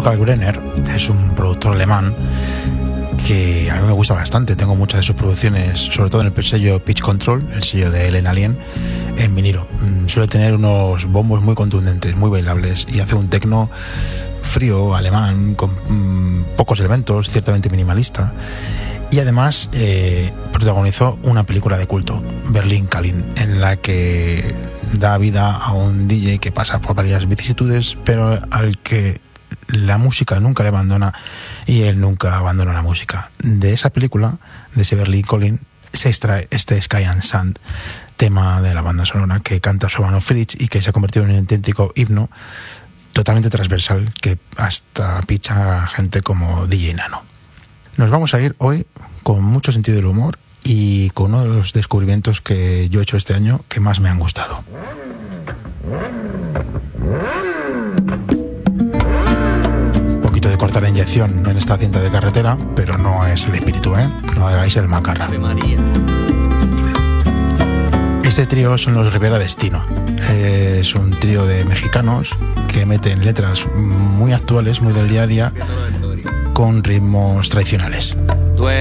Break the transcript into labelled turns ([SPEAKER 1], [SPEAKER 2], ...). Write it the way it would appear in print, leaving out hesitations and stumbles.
[SPEAKER 1] Kalkbrenner es un productor alemán que a mí me gusta bastante. Tengo muchas de sus producciones, sobre todo en el sello Pitch Control, el sello de Ellen Alien, en vinilo. Suele tener unos bombos muy contundentes, muy bailables, y hace un techno frío, alemán, con pocos elementos, ciertamente minimalista. Y además protagonizó una película de culto, Berlin Calling, en la que da vida a un DJ que pasa por varias vicisitudes, pero al que la música nunca le abandona y él nunca abandona la música. De esa película, de ese Berlin Calling, se extrae este Sky and Sand, tema de la banda sonora que canta Sobano Fritz y que se ha convertido en un auténtico himno totalmente transversal que hasta picha a gente como DJ Nano. Nos vamos a ir hoy con mucho sentido del humor y con uno de los descubrimientos que yo he hecho este año que más me han gustado. Un poquito de cortar la inyección en esta cinta de carretera, pero no es el espíritu, no hagáis el macarra. Este trío son los Rivera Destino. Es un trío de mexicanos que meten letras muy actuales, muy del día a día, con ritmos tradicionales.